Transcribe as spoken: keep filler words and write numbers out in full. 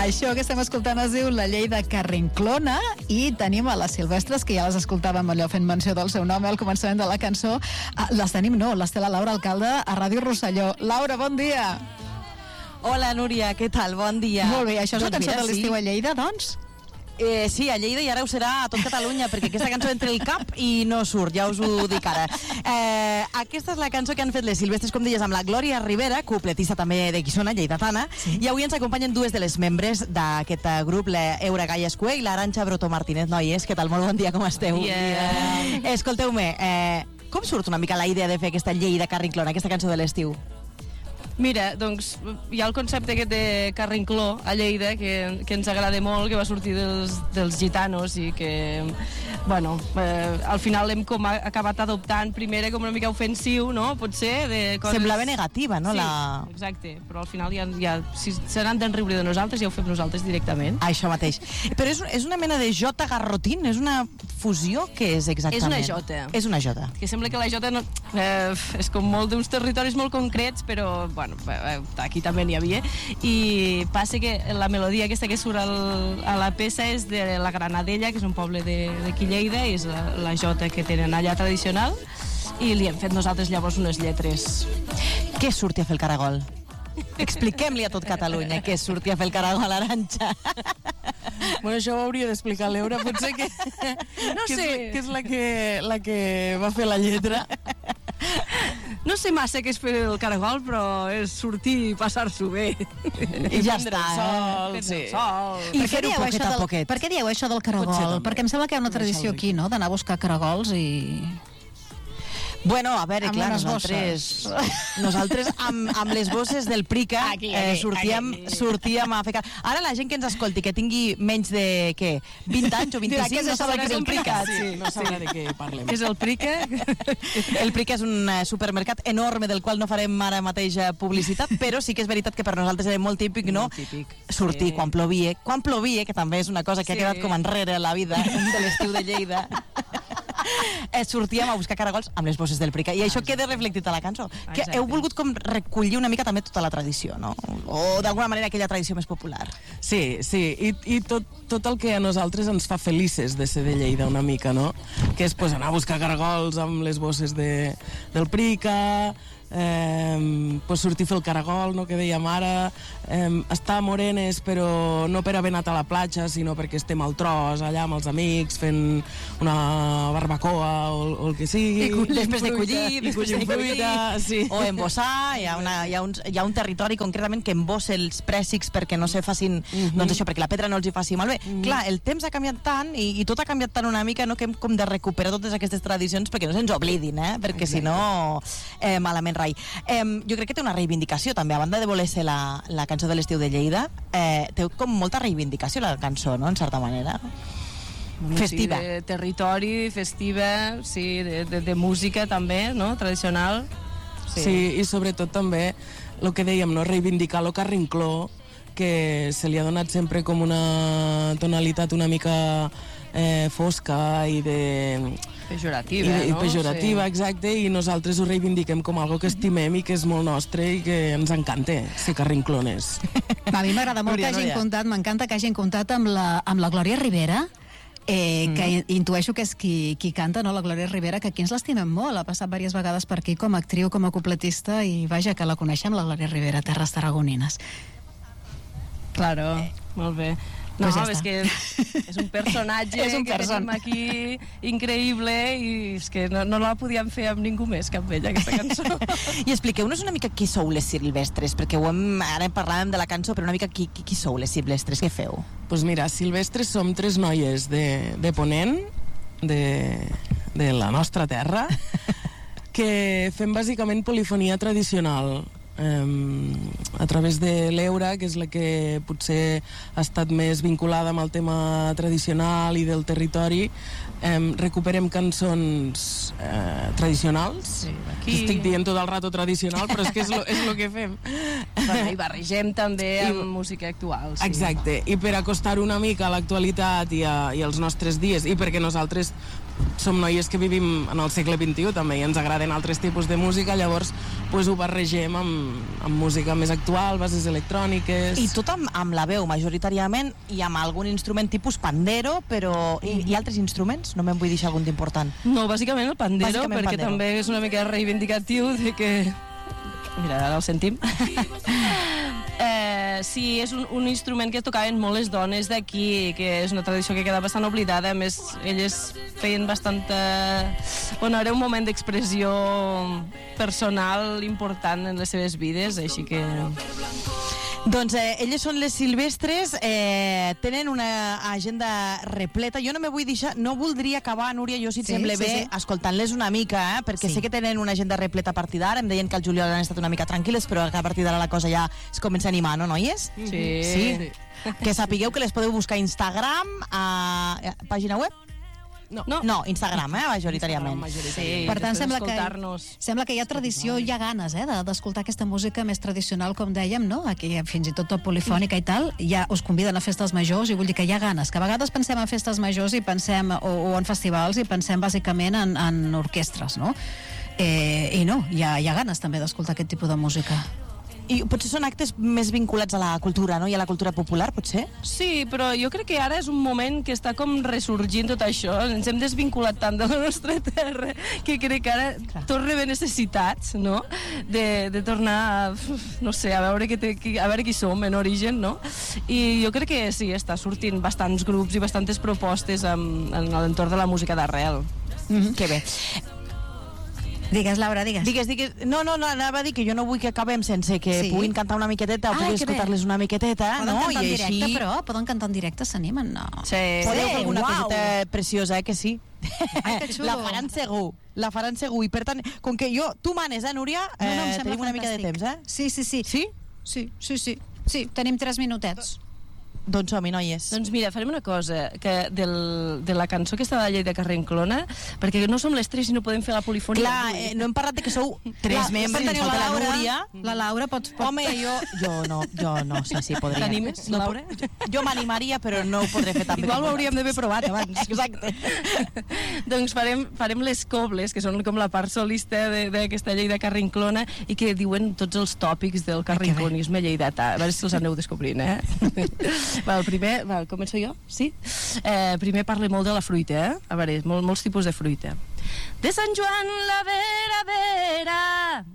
Això que estem escoltant es diu La llei de Carrinclona i tenim a les Silvestres, que ja les escoltàvem allò fent menció del seu nom al començament de la cançó. Ah, les tenim, no, les té la Laura Alcalde a Ràdio Rosselló. Laura, bon dia. Hola, Núria, què tal? Bon dia. Molt bé, això és doncs la cançó mira, de l'estiu sí. a Lleida, doncs? Eh, sí, a Lleida i ara ho serà a tot Catalunya, perquè aquesta cançó entra al cap i no surt, ja us ho dic ara. Eh, aquesta és la cançó que han fet les Silvestres, com deies, amb la Glòria Rivera, cupletista també de Guissona, lleidatana, sí. I avui ens acompanyen dues de les membres d'aquest grup, l'Eura Gallescué i l'Arantxa Broto Martínez. Noies, què tal? Molt bon dia, com esteu? Yeah. Escolteu-me, eh, com surt una mica la idea de fer aquesta llei de Carrinclona, aquesta cançó de l'estiu? Mira, doncs hi ha el concepte aquest de Carrincló a Lleida que, que ens agrada molt, que va sortir dels, dels gitanos i que, bueno, eh, al final hem com acabat adoptant primera com una mica ofensiu, no? Potser de coses... Semblava negativa, no? Sí, la... exacte, però al final ja, ja si se n'han d'enriure de nosaltres ja ho fem nosaltres directament. Això mateix. Però és, és una mena de jota garrotín? És una fusió? Què és exactament? És una jota. És una jota. Que sembla que la jota no, eh, és com molt d'uns territoris molt concrets, però, bueno, aquí també n'hi havia, i passa que la melodia aquesta que surt al, a la peça és de la Granadella, que és un poble d'aquí Lleida, i és la, la jota que tenen allà tradicional, i li hem fet nosaltres llavors unes lletres. Què surti a fer el caragol? Expliquem-li a tot Catalunya què surti a fer el caragol, Arantxa. Bueno, això ho hauria d'explicar l'Eura, potser que, no que, sé. és, que és la que, la que va fer la lletra. No sé massa què és fer el caragol, però és sortir i passar-s'ho bé. I ja està, sol, eh? sí. Sol. I Per què fer-ho dieu poquet això a del- poquet. Per què dieu això del caragol? Potser també. Perquè em sembla que hi ha una tradició aquí, no?, d'anar a buscar caragols i... Bueno, a veure, Amb clar, unes nosaltres, bosses. nosaltres amb, amb les bosses del Prica Aquí, aquí, eh, sortíem, aquí. sortíem a fer... Ara la gent que ens escolti, que tingui menys de, què, vint anys o Dirà, què vint-i-cinc, és no això sabrà del què és el Prica. Prica? Sí. No sabrà de què parlem. És el Prica? El Prica és un eh, supermercat enorme del qual no farem ara mateix eh, publicitat, però sí que és veritat que per nosaltres era molt típic, no? Molt típic. Sortir Sí. quan plovia, quan plovia, que també és una cosa que Sí. ha quedat com enrere a la vida de l'estiu de Lleida. Eh, sortíem a buscar caragols amb les bosses del Prica i això queda reflectit a la cançó, que Exacte. heu volgut com recollir una mica també tota la tradició, no? O d'alguna manera aquella tradició més popular. Sí, sí, i, i tot, tot el que a nosaltres ens fa felices de ser de Lleida una mica, no? Que és pues, anar a buscar caragols amb les bosses de, del Prica, eh, pues, sortir a fer el caragol, no?, que dèiem ara, eh, estar morenes però no per haver anat a la platja, sinó perquè estem al tros allà amb els amics fent una barbacoa o, o el que sigui. I collim després de fruita, collir, i després collim de collir, fruita, sí. o embossar, hi ha, una, hi, ha un, hi ha un territori concretament que embossa els prèssics perquè no se facin, Mhm. doncs això, perquè la pedra no els hi faci malbé. Clar, el temps ha canviat tant i, i tot ha canviat tant una mica, no?, que hem com de recuperar totes aquestes tradicions perquè no se'ns oblidin, eh? Perquè si no, eh, malament rai. Eh, jo crec que té una reivindicació també, a banda de voler ser la, la cançó de l'estiu de Lleida, eh, té com molta reivindicació la cançó, no?, en certa manera. Festiva. Sí, de territori, festiva, sí, de, de, de música també, no?, tradicional. Sí. sí, i sobretot també el que dèiem, no?, reivindicar lo carrincló, que se li ha donat sempre com una tonalitat una mica eh, fosca i de... Pejorativa, i, no? i pejorativa, Sí. exacte, i nosaltres ho reivindiquem com algo que estimem i que és molt nostre i que ens encanta ser carrinclones. A mi m'agrada molt Núria, que hagin Núria. comptat, m'encanta que hagin comptat amb la, amb la Glòria Rivera, eh, que mm. intueixo que és qui, qui canta, no?, la Glòria Rivera, que aquí ens l'estimem molt, ha passat diverses vegades per aquí com a actriu, com a cupletista, i vaja, que la coneixem, la Glòria Rivera, Terres Tarragonines. Claro, molt bé. No, Pues ja és està. que és un personatge És un que person. tenim aquí increïble i és que no, no la podíem fer amb ningú més que amb ella, aquesta cançó. I expliqueu-nos una mica qui sou les Silvestres, perquè ho hem, ara parlàvem de la cançó, però una mica qui, qui, qui sou les Silvestres, què feu? Doncs pues mira, Silvestres som tres noies de, de Ponent, de, de la nostra terra, que fem bàsicament polifonia tradicional. Um, a través de l'Eura, que és la que potser ha estat més vinculada amb el tema tradicional i del territori, um, recuperem cançons uh, tradicionals. Sí, aquí- Estic dient tot el rato tradicional, però és que és lo, és lo que fem. Bueno, i barregem també I- amb música actual. Sí. Exacte, i per acostar una mica a l'actualitat i, a, i als nostres dies, i perquè nosaltres som noies que vivim en el segle vint-i-u també i ens agraden altres tipus de música, llavors pues, ho barregem amb, amb, amb música més actual, bases electròniques... I tot amb, amb la veu, majoritàriament, i amb algun instrument tipus pandero, però... I, i altres instruments? No me'n vull deixar algun d'important. No, bàsicament el pandero, Bàsicament perquè pandero. també és una mica reivindicatiu de que... Mira, ara el sentim. eh, sí, és un, un instrument que tocaven molt les dones d'aquí, que és una tradició que queda bastant oblidada. A més, elles feien bastanta... Bueno, era un moment d'expressió personal important en les seves vides, així que... Doncs eh, elles són les Silvestres, eh, tenen una agenda repleta. Jo no me vull deixar, no voldria acabar, Núria, jo si et Sí, sembla sí, bé, sí. escoltant-les una mica, eh, perquè Sí. sé que tenen una agenda repleta a partir d'ara. Em deien que el juliol han estat una mica tranquil·les, però que a partir d'ara la cosa ja es comença a animar, no, noies? Sí. Sí. Que sapigueu que les podeu buscar a Instagram, a, a pàgina web? No. No. No, Instagram, eh, majoritàriament. Sí, Per tant, després sembla que, escoltar-nos. sembla que hi ha tradició, hi ha ganes eh, de- d'escoltar aquesta música més tradicional, com dèiem, no? Aquí fins i tot tot polifònica i tal, ja us conviden a festes majors, i vull dir que hi ha ganes, que a vegades pensem en festes majors i pensem, o, o en festivals, i pensem bàsicament en, en orquestres, no? Eh, I no, hi ha, hi ha ganes també d'escoltar aquest tipus de música. I potser són actes més vinculats a la cultura, no? I a la cultura popular, potser? Sí, però jo crec que ara és un moment que està com ressorgint tot això. Ens hem desvinculat tant de la nostra terra que crec que ara tot rebé necessitats, no? De, de tornar a, no sé, a veure, que té, a veure qui som en origen, no? I jo crec que sí, està sortint bastants grups i bastantes propostes en, en l'entorn de la música d'arrel. Mm-hmm. Que bé. Digues, Laura, digues. Digues, digues... No, no, no, anava a dir que jo no vull que acabem sense que Sí? puguin cantar una miqueteta o Ai, puguin que bé. escoltar-les una miqueteta, Poden no? cantar en I directe, així... però? Poden cantar en directe, s'animen? No. Sí. Podeu fer alguna Uau. coseta preciosa, eh, que sí? Ai, que xulo. La faran segur, la faran segur. I per tant, com que jo... Tu manes, eh, Núria? No, no, em Eh, sembla tenim una mica de fantàstic. temps, eh? Sí, sí, sí. Sí? Sí, sí, sí. Sí, tenim tres minutets. Doncs som-hi, noies. Doncs mira, farem una cosa, que del, de la cançó que està de Lleida Carrenclona, perquè no som les tres i no podem fer la polifonia. Clar, avui. eh, no hem parlat de que sou tres Clar, membres, però ens teniu falta la Laura, Núria. La Laura, pots... pots... Home, jo, jo no, jo no, sí, sí, podria. T'animes, no, Laura? Jo, jo m'animaria, però no ho podré fer tan bé. Igual com ho hauríem d'haver provat abans. Exacte. Doncs farem, farem les cobles, que són com la part solista de- d'aquesta Lleida Carrinclona i que diuen tots els tòpics del carrinconisme lleidatà. A veure si els aneu descobrint, eh? Va, el primer, va, començo jo? Sí? Eh, primer parle molt de la fruita, eh? A veure, mol, molts tipus de fruita. De Sant Joan la vera vera,